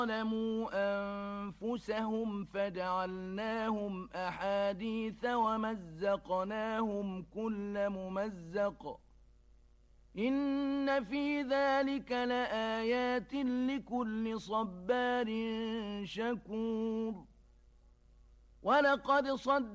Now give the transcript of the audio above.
ظلموا أنفسهم فجعلناهم أحاديث ومزقناهم كل ممزق إن في ذلك لآيات لكل صبار شكور ولقد صدق